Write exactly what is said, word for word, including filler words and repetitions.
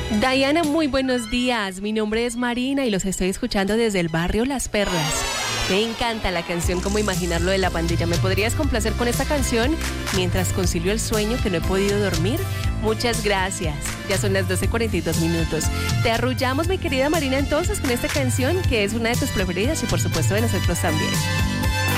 Diana, muy buenos días. Mi nombre es Marina y los estoy escuchando desde el barrio Las Perlas. Me encanta la canción Cómo imaginarlo de La Pandilla. ¿Me podrías complacer con esta canción mientras concilio el sueño que no he podido dormir? Muchas gracias. Ya son las doce cuarenta y dos minutos. Te arrullamos, mi querida Marina, entonces con esta canción que es una de tus preferidas y por supuesto de nosotros también.